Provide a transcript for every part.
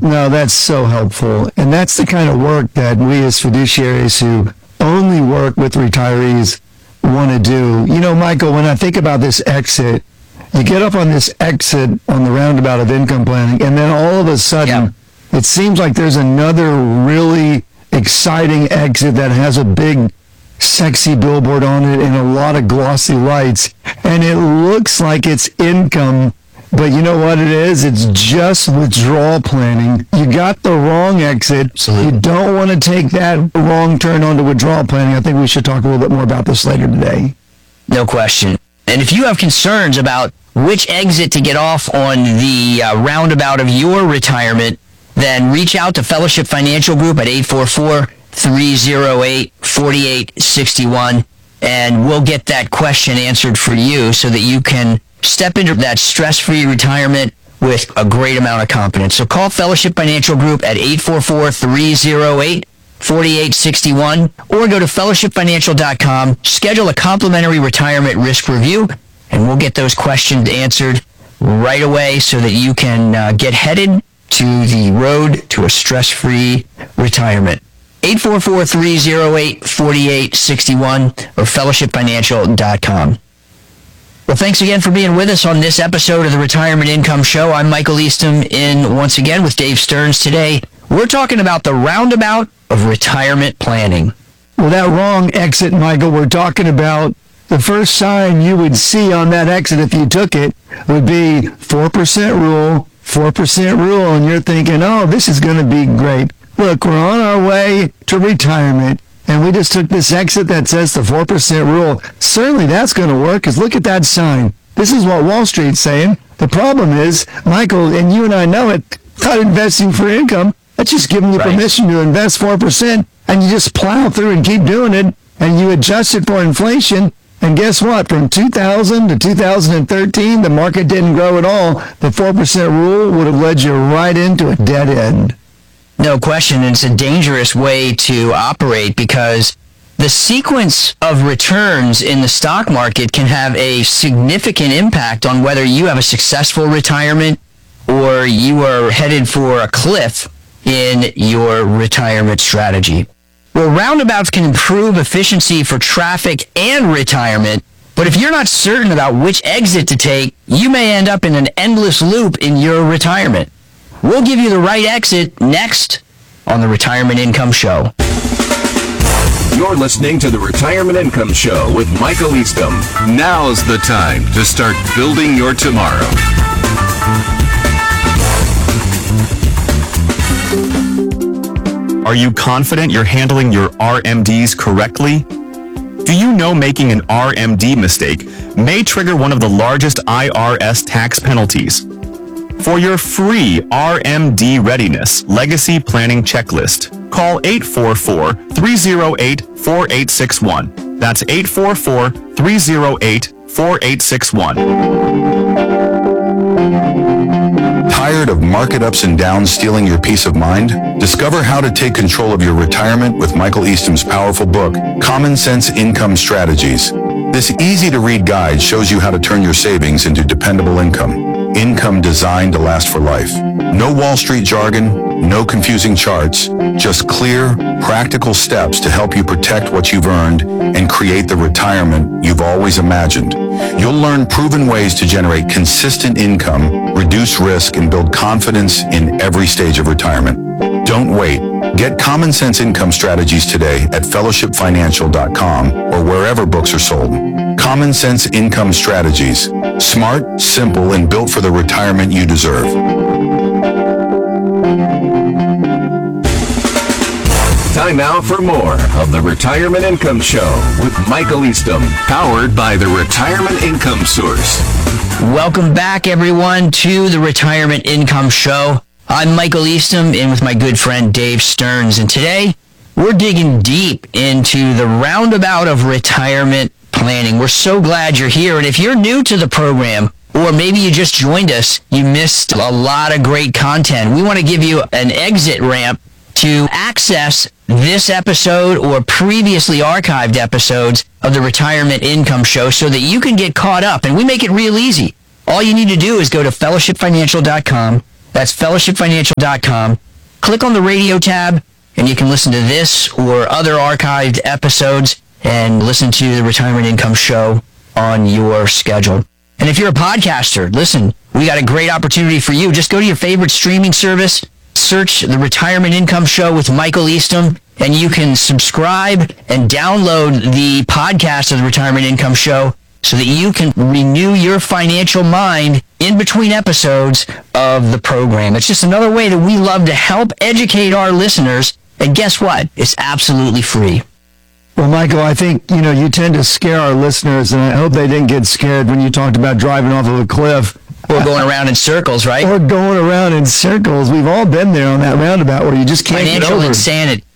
No, that's so helpful. And that's the kind of work that we as fiduciaries who only work with retirees want to do. You know, Michael, when I think about this exit, you get up on this exit on the roundabout of income planning, and then all of a sudden, it seems like there's another really exciting exit that has a big, sexy billboard on it and a lot of glossy lights, and it looks like it's income. But you know what it is? It's just withdrawal planning. You got the wrong exit. Absolutely. You don't want to take that wrong turn onto withdrawal planning. I think we should talk a little bit more about this later today. No question. And if you have concerns about which exit to get off on the roundabout of your retirement, then reach out to Fellowship Financial Group at 844-308-4861, and we'll get that question answered for you so that you can step into that stress-free retirement with a great amount of confidence. So call Fellowship Financial Group at 844-308-4861 or go to fellowshipfinancial.com, schedule a complimentary retirement risk review, and we'll get those questions answered right away so that you can get headed to the road to a stress-free retirement. 844-308-4861 or fellowshipfinancial.com. Well, thanks again for being with us on this episode of the Retirement Income Show. I'm Michael Eastham in once again with Dave Stearns today. We're talking about the roundabout of retirement planning. Well, that wrong exit, Michael, we're talking about the first sign you would see on that exit if you took it would be 4% rule, 4% rule, and you're thinking, oh, this is going to be great. Look, we're on our way to retirement, and we just took this exit that says the 4% rule. Certainly that's going to work, because look at that sign. This is what Wall Street's saying. The problem is, Michael, and you and I know it, not investing for income. That's just giving you permission to invest 4%, and you just plow through and keep doing it, and you adjust it for inflation. And guess what? From 2000 to 2013, the market didn't grow at all. The 4% rule would have led you right into a dead end. No question. It's a dangerous way to operate because the sequence of returns in the stock market can have a significant impact on whether you have a successful retirement or you are headed for a cliff in your retirement strategy. Well, roundabouts can improve efficiency for traffic and retirement, but if you're not certain about which exit to take, you may end up in an endless loop in your retirement. We'll give you the right exit next on the Retirement Income Show. You're listening to the Retirement Income Show with Michael Eastham. Now's the time to start building your tomorrow. Are you confident you're handling your RMDs correctly? Do you know making an RMD mistake may trigger one of the largest IRS tax penalties? For your free RMD Readiness Legacy Planning Checklist, call 844-308-4861. That's 844-308-4861. Tired of market ups and downs stealing your peace of mind? Discover how to take control of your retirement with Michael Eastham's powerful book, Common Sense Income Strategies. This easy-to-read guide shows you how to turn your savings into dependable income. Income designed to last for life. No Wall Street jargon, no confusing charts, just clear, practical steps to help you protect what you've earned and create the retirement you've always imagined. You'll learn proven ways to generate consistent income, reduce risk, and build confidence in every stage of retirement. Don't wait. Get Common Sense Income Strategies today at fellowshipfinancial.com or wherever books are sold. Common Sense Income Strategies. Smart, simple, and built for the retirement you deserve. Time now for more of the Retirement Income Show with Michael Eastham, powered by the Retirement Income Source. Welcome back, everyone, to the Retirement Income Show. I'm Michael Eastham, in with my good friend Dave Stearns, and today we're digging deep into the roundabout of retirement planning. We're so glad you're here, and if you're new to the program, or maybe you just joined us, you missed a lot of great content. We want to give you an exit ramp to access this episode or previously archived episodes of the Retirement Income Show so that you can get caught up, and we make it real easy. All you need to do is go to fellowshipfinancial.com That's fellowshipfinancial.com. Click on the radio tab, and you can listen to this or other archived episodes and listen to the Retirement Income Show on your schedule. And if you're a podcaster, listen, we got a great opportunity for you. Just go to your favorite streaming service, search the Retirement Income Show with Michael Eastham, and you can subscribe and download the podcast of the Retirement Income Show so that you can renew your financial mind in between episodes of the program. It's just another way that we love to help educate our listeners. And guess what? It's absolutely free. Well, Michael, I think, you tend to scare our listeners, and I hope they didn't get scared when you talked about driving off of a cliff. Or going around in circles, right? Or going around in circles. We've all been there on that roundabout where you just can't get over. Financial insanity.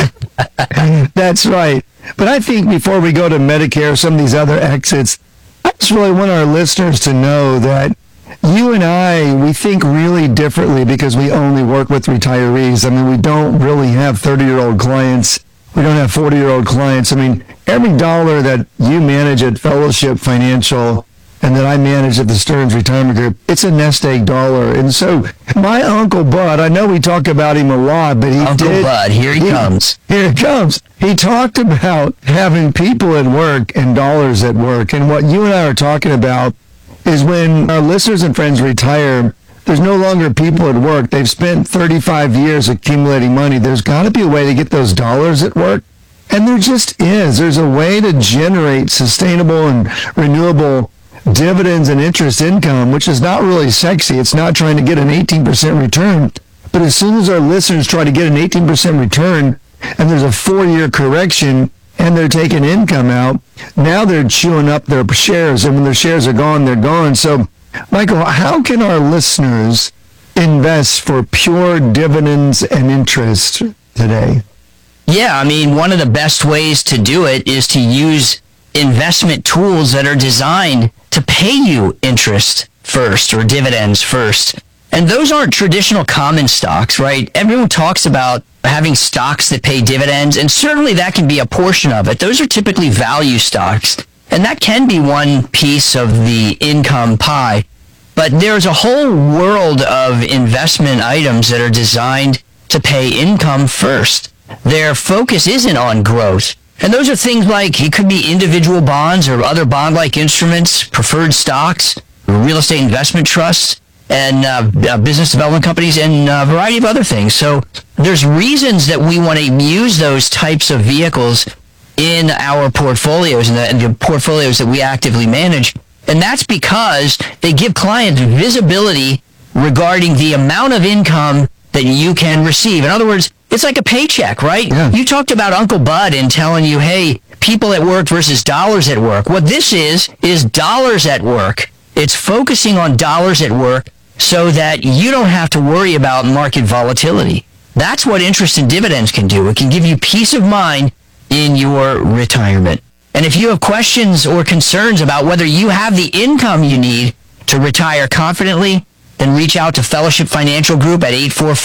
That's right. But I think before we go to Medicare, some of these other exits, I just really want our listeners to know that you and I, we think really differently because we only work with retirees. I mean, we don't really have 30-year-old clients. We don't have 40-year-old clients. I mean, every dollar that you manage at Fellowship Financial and that I manage at the Stearns Retirement Group, it's a nest egg dollar. And so my Uncle Bud, I know we talk about him a lot, but Uncle Bud, here he comes. Here he comes. He talked about having people at work and dollars at work. And what you and I are talking about is when our listeners and friends retire, there's no longer people at work. They've spent 35 years accumulating money. There's got to be a way to get those dollars at work. And there just is. There's a way to generate sustainable and renewable dividends and interest income, which is not really sexy. It's not trying to get an 18% return. But as soon as our listeners try to get an 18% return, and there's a 4-year correction, and they're taking income out, now they're chewing up their shares. And when their shares are gone, they're gone. So, Michael, how can our listeners invest for pure dividends and interest today? Yeah, I mean, one of the best ways to do it is to use investment tools that are designed to pay you interest first or dividends first. And those aren't traditional common stocks, right? Everyone talks about having stocks that pay dividends, and certainly that can be a portion of it. Those are typically value stocks, and that can be one piece of the income pie. But there's a whole world of investment items that are designed to pay income first. Their focus isn't on growth. And those are things like, it could be individual bonds or other bond-like instruments, preferred stocks, real estate investment trusts, and business development companies, and a variety of other things. So there's reasons that we want to use those types of vehicles in our portfolios and the portfolios that we actively manage. And that's because they give clients visibility regarding the amount of income that you can receive. In other words, it's like a paycheck, right? Yeah. You talked about Uncle Bud and telling you, hey, people at work versus dollars at work. What this is dollars at work. It's focusing on dollars at work so that you don't have to worry about market volatility. That's what interest and dividends can do. It can give you peace of mind in your retirement. And if you have questions or concerns about whether you have the income you need to retire confidently, then reach out to Fellowship Financial Group at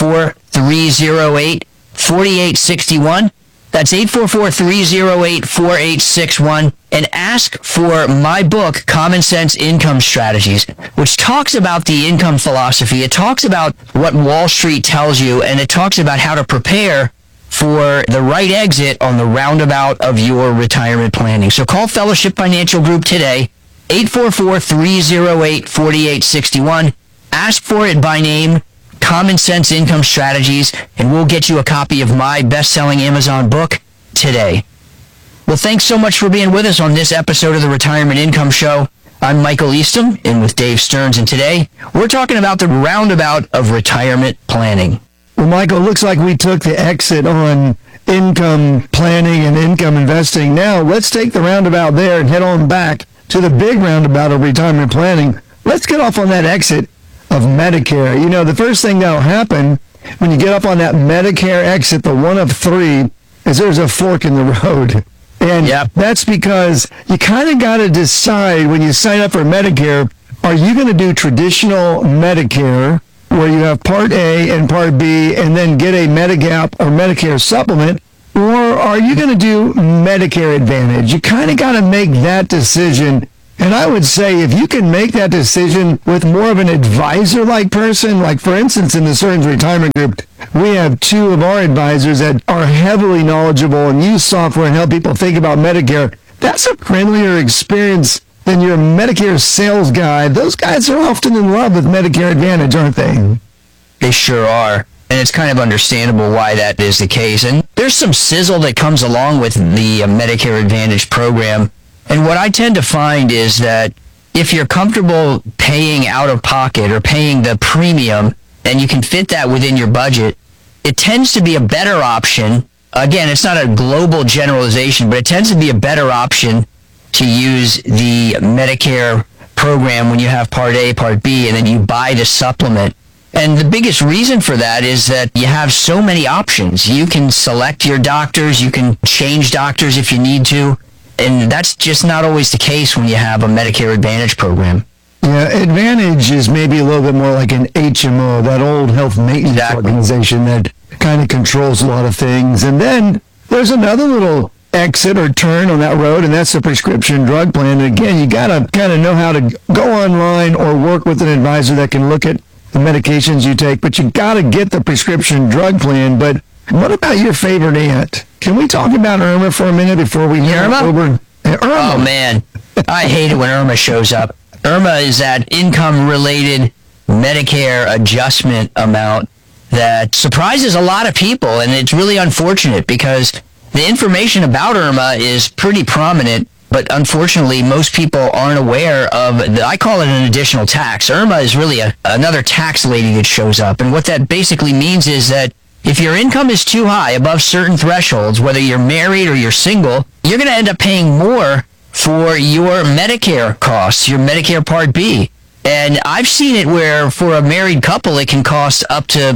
844-308-4861. That's 844-308-4861. And ask for my book, Common Sense Income Strategies, which talks about the income philosophy. It talks about what Wall Street tells you, and it talks about how to prepare for the right exit on the roundabout of your retirement planning. So call Fellowship Financial Group today, 844-308-4861. Ask for it by name, Common Sense Income Strategies, and we'll get you a copy of my best-selling Amazon book today. Well, thanks so much for being with us on this episode of the Retirement Income Show. I'm Michael Eastham, in with Dave Stearns, and today we're talking about the roundabout of retirement planning. Well, Michael, it looks like we took the exit on income planning and income investing. Now, let's take the roundabout there and head on back to the big roundabout of retirement planning. Let's get off on that exit of Medicare. You know, the first thing that'll happen when you get up on that Medicare exit, the one of three, is there's a fork in the road. And that's because you kind of got to decide when you sign up for Medicare, are you going to do traditional Medicare, where you have Part A and Part B, and then get a Medigap or Medicare supplement, or are you going to do Medicare Advantage? You kind of got to make that decision And I would say if you can make that decision with more of an advisor-like person, like for instance in the Stearns Retirement Group, we have two of our advisors that are heavily knowledgeable and use software and help people think about Medicare. That's a friendlier experience than your Medicare sales guy. Those guys are often in love with Medicare Advantage, aren't they? They sure are. And it's kind of understandable why that is the case. And there's some sizzle that comes along with the Medicare Advantage program. And what I tend to find is that if you're comfortable paying out of pocket or paying the premium and you can fit that within your budget, it tends to be a better option. Again, it's not a global generalization, but it tends to be a better option to use the Medicare program when you have Part A, Part B, and then you buy the supplement. And the biggest reason for that is that you have so many options. You can select your doctors, you can change doctors if you need to, and that's just not always the case when you have a Medicare Advantage program. Yeah, Advantage is maybe a little bit more like an HMO, that old health maintenance organization that kind of controls a lot of things. And then there's another little exit or turn on that road, and that's the prescription drug plan. And again, you got to kind of know how to go online or work with an advisor that can look at the medications you take, but you got to get the prescription drug plan. But what about your favorite aunt? Can we talk about Irma for a minute before we hear over? Irma. Oh, man. I hate it when Irma shows up. Irma is that income-related Medicare adjustment amount that surprises a lot of people, and it's really unfortunate because the information about Irma is pretty prominent, but unfortunately, most people aren't aware of, I call it an additional tax. Irma is really another tax lady that shows up. And what that basically means is that if your income is too high, above certain thresholds, whether you're married or you're single, you're going to end up paying more for your Medicare costs, your Medicare Part B. And I've seen it where for a married couple, it can cost up to,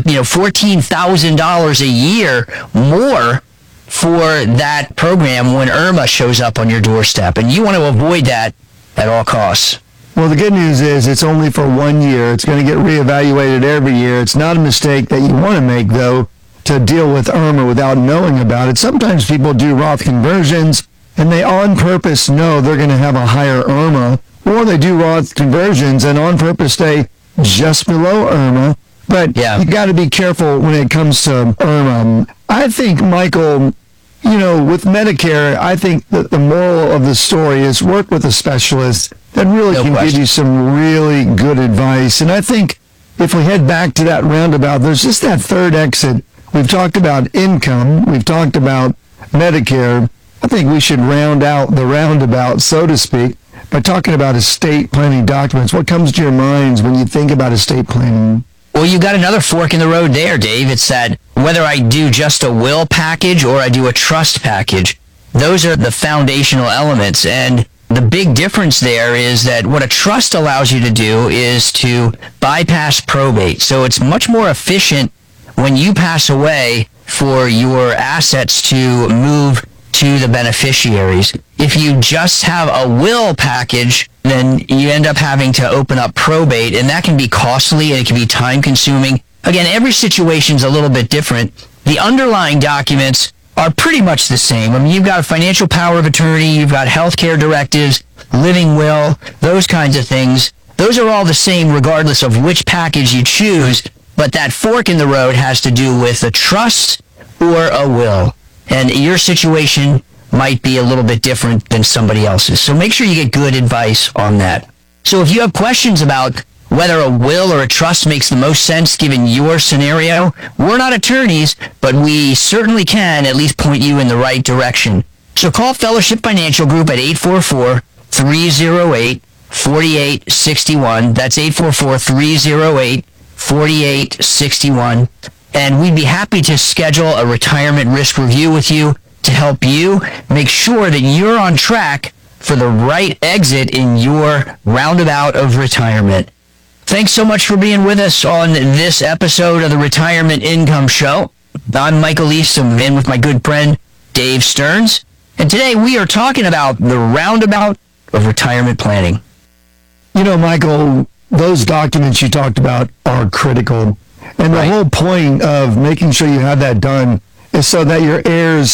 $14,000 a year more for that program when Irma shows up on your doorstep. And you want to avoid that at all costs. Well, the good news is it's only for 1 year. It's going to get reevaluated every year. It's not a mistake that you want to make, though, to deal with Irma without knowing about it. Sometimes people do Roth conversions, and they on purpose know they're going to have a higher Irma, or they do Roth conversions and on purpose stay just below Irma. But you got to be careful when it comes to Irma. I think, Michael, with Medicare, I think that the moral of the story is work with a specialist that really can give you some really good advice. And I think if we head back to that roundabout, there's just that third exit. We've talked about income. We've talked about Medicare. I think we should round out the roundabout, so to speak, by talking about estate planning documents. What comes to your minds when you think about estate planning? Well, you got another fork in the road there, Dave. It's that whether I do just a will package or I do a trust package, those are the foundational elements. And the big difference there is that what a trust allows you to do is to bypass probate. So it's much more efficient when you pass away for your assets to move to the beneficiaries. If you just have a will package, then you end up having to open up probate, and that can be costly and it can be time consuming. Again, every situation's a little bit different. The underlying documents are pretty much the same. I mean, you've got a financial power of attorney, you've got healthcare directives, living will, those kinds of things. Those are all the same regardless of which package you choose, but that fork in the road has to do with a trust or a will. And your situation might be a little bit different than somebody else's. So make sure you get good advice on that. So if you have questions about whether a will or a trust makes the most sense given your scenario, we're not attorneys, but we certainly can at least point you in the right direction. So call Fellowship Financial Group at 844-308-4861. That's 844-308-4861. And we'd be happy to schedule a retirement risk review with you to help you make sure that you're on track for the right exit in your roundabout of retirement. Thanks so much for being with us on this episode of the Retirement Income Show. I'm Michael Eastham, in with my good friend Dave Stearns. And today we are talking about the roundabout of retirement planning. Michael, those documents you talked about are critical. And the whole point of making sure you have that done is so that your heirs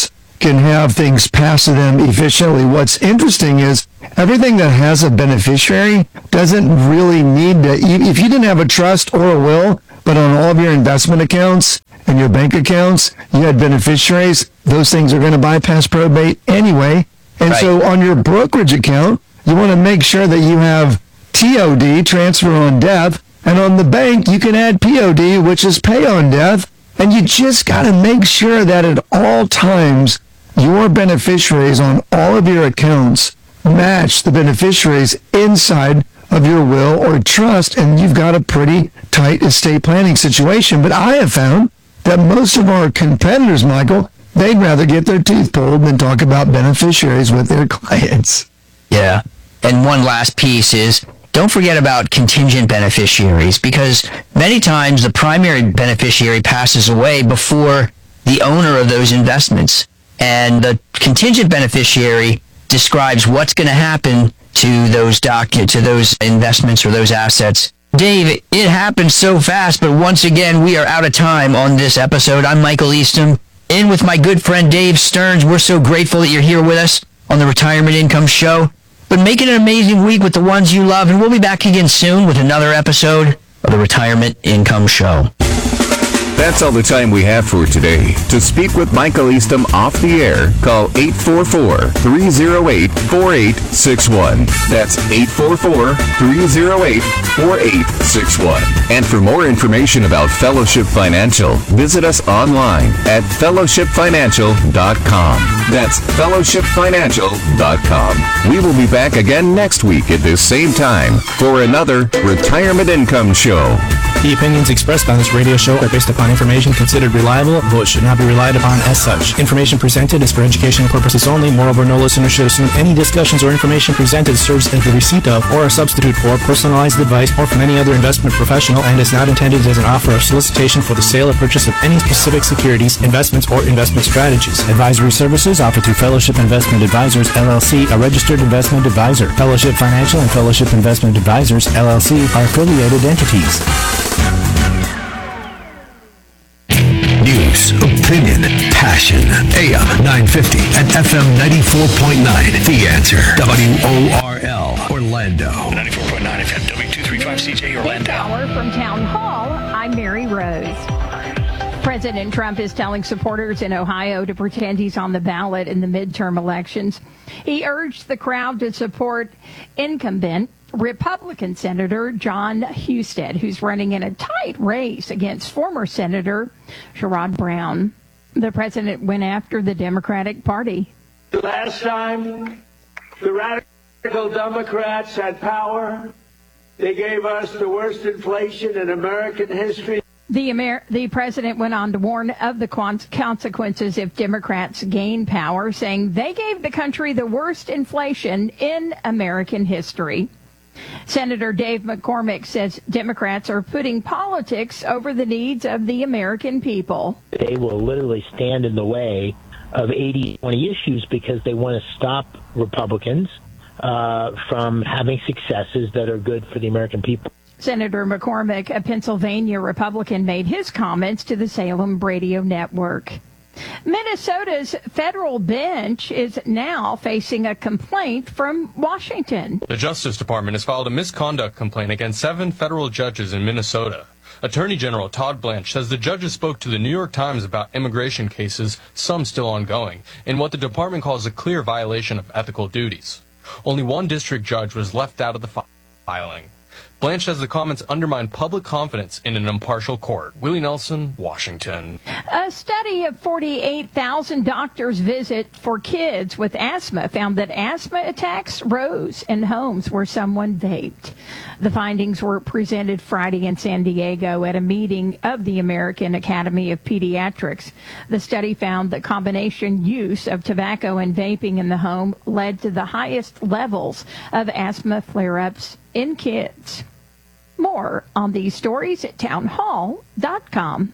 can have things passed to them efficiently. What's interesting is everything that has a beneficiary doesn't really need to, if you didn't have a trust or a will, but on all of your investment accounts and your bank accounts, you had beneficiaries, those things are going to bypass probate anyway. And Right. so on your brokerage account, you want to make sure that you have TOD, transfer on death, and on the bank, you can add POD, which is pay on death. And you just got to make sure that at all times, your beneficiaries on all of your accounts match the beneficiaries inside of your will or trust, and you've got a pretty tight estate planning situation. But I have found that most of our competitors, Michael, they'd rather get their tooth pulled than talk about beneficiaries with their clients. Yeah. And one last piece is, don't forget about contingent beneficiaries, because many times the primary beneficiary passes away before the owner of those investments. And the contingent beneficiary describes what's going to happen to those to those investments or those assets. Dave, it happened so fast, but once again, we are out of time on this episode. I'm Michael Eastham, in with my good friend Dave Stearns. We're so grateful that you're here with us on the Retirement Income Show. But make it an amazing week with the ones you love, and we'll be back again soon with another episode of the Retirement Income Show. That's all the time we have for today. To speak with Michael Eastham off the air, call 844-308-4861. That's 844-308-4861. And for more information about Fellowship Financial, visit us online at fellowshipfinancial.com. That's fellowshipfinancial.com. We will be back again next week at this same time for another Retirement Income Show. The opinions expressed on this radio show are based upon information considered reliable, though it should not be relied upon as such. Information presented is for educational purposes only. Moreover, no listener should assume any discussions or information presented serves as the receipt of or a substitute for personalized advice or from any other investment professional, and is not intended as an offer or solicitation for the sale or purchase of any specific securities, investments, or investment strategies. Advisory services offered through Fellowship Investment Advisors, LLC, a registered investment advisor. Fellowship Financial and Fellowship Investment Advisors, LLC, are affiliated entities. News, opinion, passion. AM 950 and FM 94.9. The Answer. WORL, Orlando. 94.9 FM, W235CJ, Orlando. This hour from Town Hall, I'm Mary Rose. President Trump is telling supporters in Ohio to pretend he's on the ballot in the midterm elections. He urged the crowd to support incumbent Republican Senator John Husted, who's running in a tight race against former Senator Sherrod Brown. The president went after the Democratic Party. Last time the radical Democrats had power, they gave us the worst inflation in American history. The president went on to warn of the consequences if Democrats gain power, saying they gave the country the worst inflation in American history. Senator Dave McCormick says Democrats are putting politics over the needs of the American people. They will literally stand in the way of 80-20 issues because they want to stop Republicans from having successes that are good for the American people. Senator McCormick, a Pennsylvania Republican, made his comments to the Salem Radio Network. Minnesota's federal bench is now facing a complaint from Washington. The Justice Department has filed a misconduct complaint against 7 federal judges in Minnesota. Attorney General Todd Blanche says the judges spoke to the New York Times about immigration cases, some still ongoing, in what the department calls a clear violation of ethical duties. Only one district judge was left out of the filing. Blanche says the comments undermine public confidence in an impartial court. Willie Nelson, Washington. A study of 48,000 doctors' visit for kids with asthma found that asthma attacks rose in homes where someone vaped. The findings were presented Friday in San Diego at a meeting of the American Academy of Pediatrics. The study found that combination use of tobacco and vaping in the home led to the highest levels of asthma flare-ups in kids. More on these stories at townhall.com.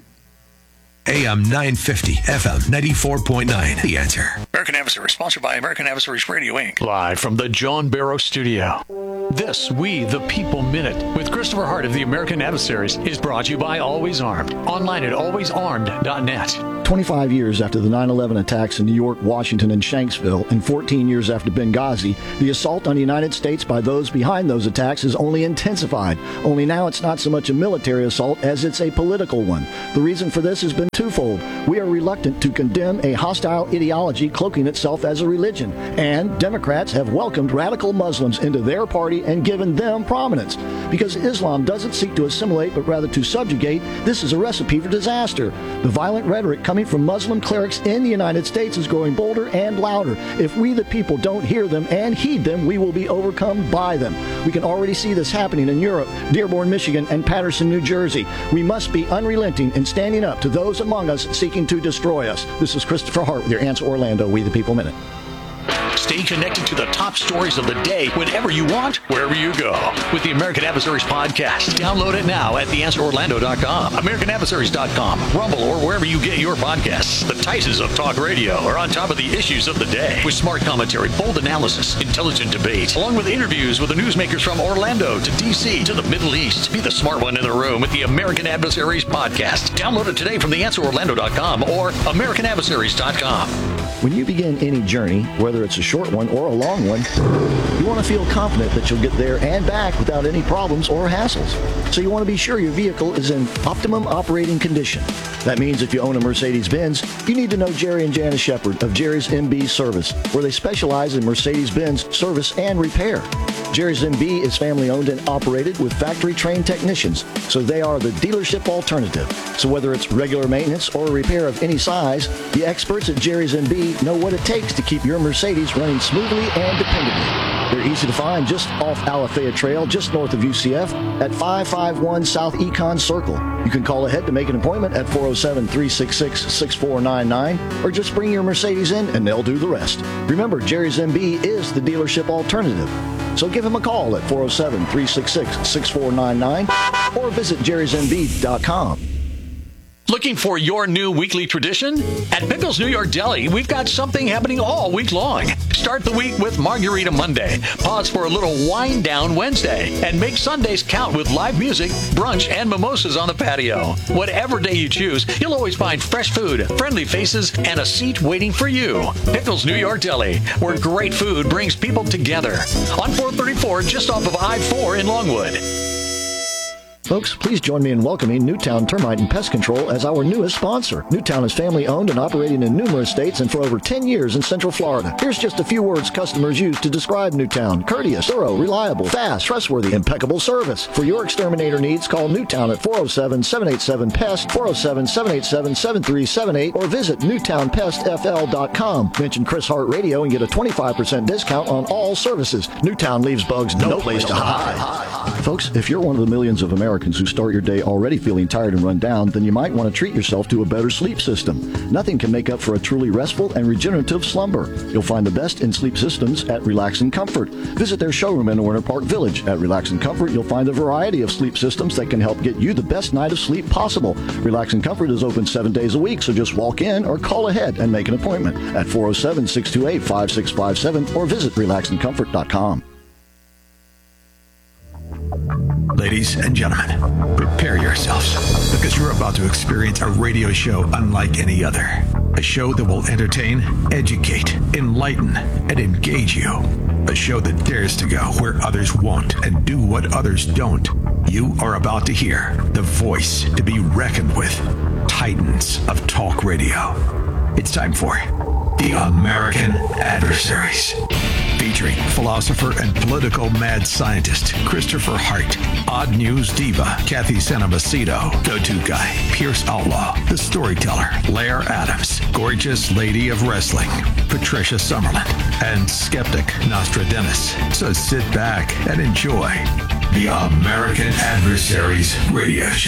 AM 950, FM 94.9. The Answer. American Adversaries, sponsored by American Adversaries Radio, Inc. Live from the John Barrow Studio. This We the People Minute with Christopher Hart of the American Adversaries is brought to you by Always Armed. Online at alwaysarmed.net. 25 years after the 9/11 attacks in New York, Washington, and Shanksville, and 14 years after Benghazi, the assault on the United States by those behind those attacks has only intensified. Only now it's not so much a military assault as it's a political one. The reason for this has been twofold. We are reluctant to condemn a hostile ideology cloaking itself as a religion, and Democrats have welcomed radical Muslims into their party and given them prominence. Because Islam doesn't seek to assimilate but rather to subjugate, this is a recipe for disaster. The violent rhetoric coming from Muslim clerics in the United States is growing bolder and louder. If we the people don't hear them and heed them, we will be overcome by them. We can already see this happening in Europe, Dearborn, Michigan, and Patterson, New Jersey. We must be unrelenting in standing up to those among us seeking to destroy us. This is Christopher Hart with your Answer Orlando, We the People Minute. Stay connected to the top stories of the day whenever you want, wherever you go. With the American Adversaries podcast. Download it now at theanswerorlando.com, americanadversaries.com, Rumble, or wherever you get your podcasts. The Titans of Talk Radio are on top of the issues of the day with smart commentary, bold analysis, intelligent debate, along with interviews with the newsmakers from Orlando to D.C. to the Middle East. Be the smart one in the room with the American Adversaries podcast. Download it today from theanswerorlando.com or americanadversaries.com. When you begin any journey, whether it's a short one or a long one, you want to feel confident that you'll get there and back without any problems or hassles. So you want to be sure your vehicle is in optimum operating condition. That means if you own a Mercedes-Benz, you need to know Jerry and Janice Shepard of Jerry's MB Service, where they specialize in Mercedes-Benz service and repair. Jerry's MB is family-owned and operated with factory-trained technicians, so they are the dealership alternative. So whether it's regular maintenance or a repair of any size, the experts at Jerry's MB know what it takes to keep your Mercedes running smoothly and dependably. They're easy to find just off Alafaya Trail, just north of UCF, at 551 South Econ Circle. You can call ahead to make an appointment at 407-366-6499, or just bring your Mercedes in and they'll do the rest. Remember, Jerry's MB is the dealership alternative. So give him a call at 407-366-6499 or visit jerrysmb.com. Looking for your new weekly tradition? At Pickles New York Deli, we've got something happening all week long. Start the week with Margarita Monday, pause for a little wind down Wednesday, and make Sundays count with live music, brunch, and mimosas on the patio. Whatever day you choose, you'll always find fresh food, friendly faces, and a seat waiting for you. Pickles New York Deli, where great food brings people together. On 434, just off of I-4 in Longwood. Folks, please join me in welcoming Newtown Termite and Pest Control as our newest sponsor. Newtown is family-owned and operating in numerous states and for over 10 years in Central Florida. Here's just a few words customers use to describe Newtown. Courteous, thorough, reliable, fast, trustworthy, impeccable service. For your exterminator needs, call Newtown at 407-787-PEST, 407-787-7378, or visit newtownpestfl.com. Mention Chris Hart Radio and get a 25% discount on all services. Newtown leaves bugs no place to hide. Folks, if you're one of the millions of Americans who start your day already feeling tired and run down, then you might want to treat yourself to a better sleep system. Nothing can make up for a truly restful and regenerative slumber. You'll find the best in sleep systems at Relax and Comfort. Visit their showroom in Winter Park Village. At Relax and Comfort, you'll find a variety of sleep systems that can help get you the best night of sleep possible. Relax and Comfort is open 7 days a week, so just walk in or call ahead and make an appointment at 407-628-5657 or visit relaxandcomfort.com. Ladies and gentlemen, prepare yourselves, because you're about to experience a radio show unlike any other. A show that will entertain, educate, enlighten, and engage you. A show that dares to go where others won't and do what others don't. You are about to hear the voice to be reckoned with. Titans of Talk Radio. It's time for The American Adversaries. Featuring philosopher and political mad scientist Christopher Hart, odd news diva Kathy Sanamacedo, go-to guy Pierce Outlaw, the storyteller Lair Adams, gorgeous lady of wrestling Patricia Summerlin, and skeptic Nostradamus. So sit back and enjoy the American Adversaries Radio Show.